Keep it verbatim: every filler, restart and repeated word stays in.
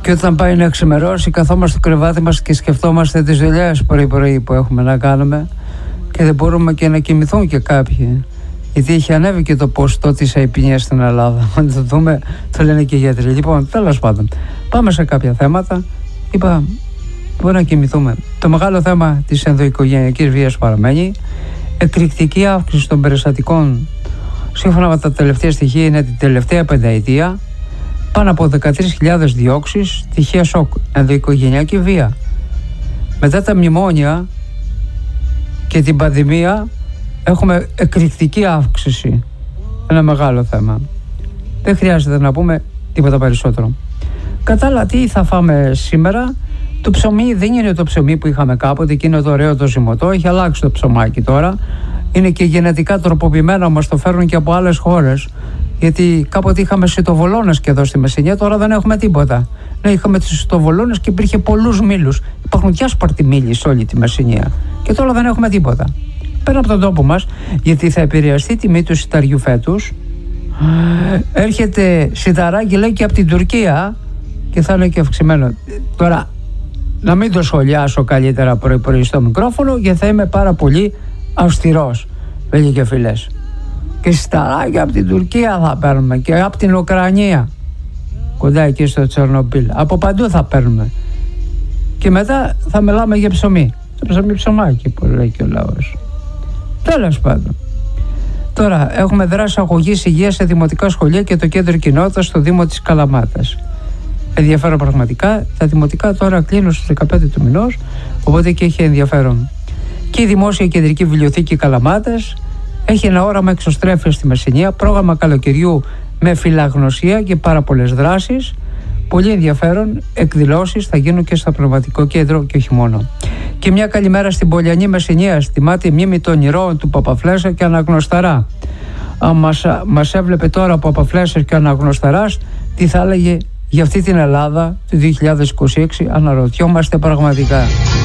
Και όταν πάει να ξημερώσει, καθόμαστε στο κρεβάτι μας και σκεφτόμαστε τις δουλειές πρωί-πρωί που έχουμε να κάνουμε και δεν μπορούμε και να κοιμηθούν και κάποιοι. Γιατί έχει ανέβει και το ποσοστό της αϊπινίας στην Ελλάδα. Αν το δούμε, το λένε και οι γιατροί. Λοιπόν, τέλος πάντων, πάμε σε κάποια θέματα. Είπα, μπορεί να κοιμηθούμε. Το μεγάλο θέμα της ενδοοικογενειακής βίας παραμένει. Εκρηκτική αύξηση των περιστατικών, σύμφωνα με τα τελευταία στοιχεία, είναι την τελευταία πενταετία. Πάνω από δεκατρείς χιλιάδες διώξεις, στοιχεία σοκ, ενδοοικογενειακή βία. Μετά τα μνημόνια και την πανδημία έχουμε εκρηκτική αύξηση. Ένα μεγάλο θέμα. Δεν χρειάζεται να πούμε τίποτα περισσότερο. Κατάλαβα τι θα φάμε σήμερα. Το ψωμί δεν είναι το ψωμί που είχαμε κάποτε, εκείνο το ωραίο το ζυμωτό. Έχει αλλάξει το ψωμάκι τώρα. Είναι και γενετικά τροποποιημένο, μας το φέρνουν και από άλλες χώρες. Γιατί κάποτε είχαμε σιτοβολώνες και εδώ στη Μεσσηνία, τώρα δεν έχουμε τίποτα. Ναι, είχαμε τις σιτοβολώνες και υπήρχε πολλούς μήλους. Υπάρχουν διάσπαρτοι μήλοι σε όλη τη Μεσσηνία. Και τώρα δεν έχουμε τίποτα. Πέρα από τον τόπο μας, γιατί θα επηρεαστεί η τιμή του σιταριού φέτος. Έρχεται σιταράκι, λέει, και από την Τουρκία και θα είναι και αυξημένο. Τώρα, να μην το σχολιάσω καλύτερα πρωί-πρωί στο μικρόφωνο, γιατί θα είμαι πάρα πολύ αυστηρός, φίλοι και φίλες. Και σιταράκια από την Τουρκία θα παίρνουμε και από την Ουκρανία, κοντά εκεί στο Τσερνομπίλ. Από παντού θα παίρνουμε. Και μετά θα μιλάμε για ψωμί. Το ψωμί ψωμάκι που λέει και ο λαός. Τέλος πάντων. Τώρα έχουμε δράση αγωγής υγείας σε δημοτικά σχολεία και το κέντρο κοινότητας στο Δήμο της Καλαμάτας. Ενδιαφέρον πραγματικά. Τα δημοτικά τώρα κλείνουν στις δεκαπέντε του μηνός, οπότε και έχει ενδιαφέρον. Και η Δημόσια Κεντρική Βιβλιοθήκη Καλαμάτας έχει ένα όραμα εξωστρέφειας στη Μεσσηνία, πρόγραμμα καλοκαιριού με φιλαγνωσία και πάρα πολλές δράσεις. Πολύ ενδιαφέρον, εκδηλώσεις θα γίνουν και στο Πνευματικό Κέντρο και όχι μόνο. Και μια καλημέρα στην Πολιανή Μεσσηνία, τιμάται η μνήμη των ηρώων του Παπαφλέσσα και Αναγνωσταρά. Αν μας, μας έβλεπε τώρα ο Παπαφλέσσας και ο Αναγνωσταράς, τι θα έλεγε για αυτή την Ελλάδα του δύο χιλιάδες είκοσι έξι, αναρωτιόμαστε πραγματικά.